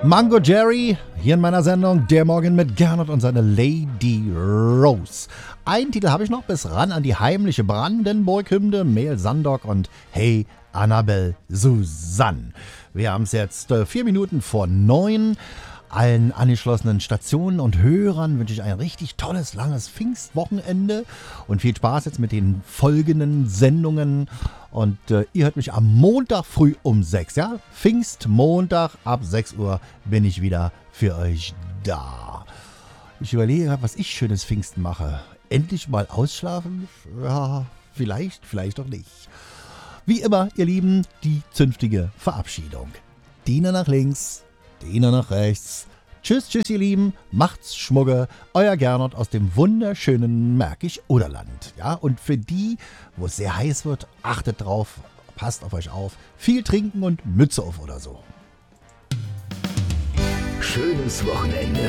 Mango Jerry, hier in meiner Sendung Der Morgen mit Gernot und seine Lady Rose. Einen Titel habe ich noch, bis ran an die heimliche Brandenburg-Hymne, Mel Sandock und Hey Annabel Susanne. Wir haben es jetzt 4 Minuten vor 9. Allen angeschlossenen Stationen und Hörern wünsche ich ein richtig tolles, langes Pfingstwochenende und viel Spaß jetzt mit den folgenden Sendungen. Und ihr hört mich am Montag früh um 6, ja? Pfingstmontag ab 6 Uhr bin ich wieder für euch da. Ich überlege gerade, was ich schönes Pfingsten mache. Endlich mal ausschlafen? Ja, vielleicht doch nicht. Wie immer, ihr Lieben, die zünftige Verabschiedung. Diener nach links, Diener nach rechts. Tschüss, ihr Lieben, macht's Schmugge, euer Gernot aus dem wunderschönen Märkisch-Oderland. Ja, und für die, wo es sehr heiß wird, achtet drauf, passt auf euch auf, viel trinken und Mütze auf oder so. Schönes Wochenende.